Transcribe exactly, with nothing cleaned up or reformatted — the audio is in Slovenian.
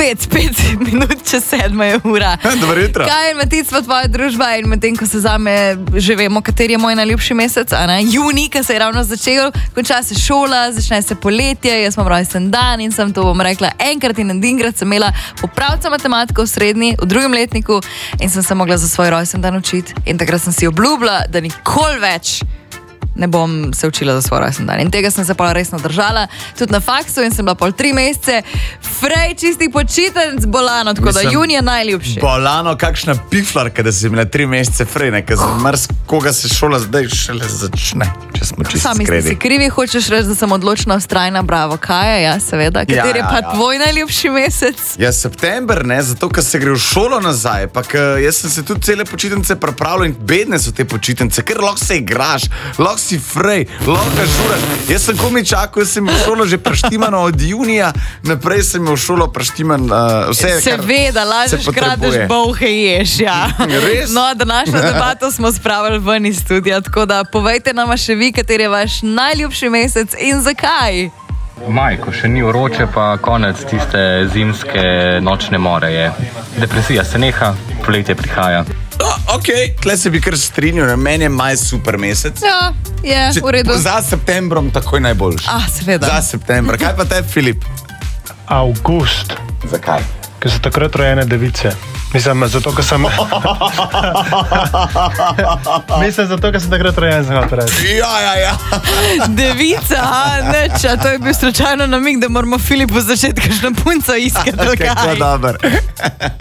spet, spet minut čez sedma je ura. Dobro jutro. Kaj je Matic pa tvoja družba in medtem, ko se zame že vemo, kateri je moj najljubši mesec, a ne? Juni, ki se je ravno začel, konča se šola, začne se poletje, jaz imam rojsten dan in sem to bom rekla enkrat in edinkrat sem imela popravca matematiko v srednji, v drugem letniku in sem se mogla za svoj rojsten dan učiti. In takrat sem si obljubila, da nikoli več ne bom se učila za svoj rojsten dan. In tega sem se pa resno držala, tudi na faksu in sem bila pol tri mesece frej čistih počitenc bolano, tako Mislim, da junija najljubši. Bolano, kakšna piflarka, da si imela tri mesece frej, nekaj za mrs, koga se šola zdaj šele začne, če smo čisto Sami skredi. si krivi, hočeš reči, da sem odločna, vztrajna, bravo, kaj je, ja, seveda. Kateri Ja, je pa ja, ja. tvoj najljubši mesec? Ja, september, ne, zato, ker se gre v šolo nazaj, pa ker jaz sem se tudi cele počitnice pripravljal in bedne so te počitnice, ker lahko se igraš, lahko si frej, lahko žuraš. Jaz sem komi čakal, jaz sem v šolo že preštimano od junija, naprej sem v šolo preštiman, uh, vse, Seveda, lažeš, kradeš, bolhe ješ, ja. Res? No, današnjo debato smo spravili ven iz studija, tako da povejte nama še vi, kateri je vaš najljubši mesec in zakaj? Maj, ko še ni vroče, pa konec tiste zimske nočne more je. Depresija se neha, poletje prihaja. No, ok, tle se bi kar strinjal, meni je maj super mesec. Ja, je, Če- v redu. Za septembrom takoj najboljši. Ah, seveda. Za septembra. Kaj pa te, Filip? Avgust, Zakaj? ker so takrat rojene device. Mislim, zato, ker sem... Mislim, zato, ker sem takrat rojen, sem hotel reči. Ja, ja, ja. Devica, a neč, a to je bil slučajno namig, da moramo Filipu začeti kakšno punco iskati. Kako kaj? dober.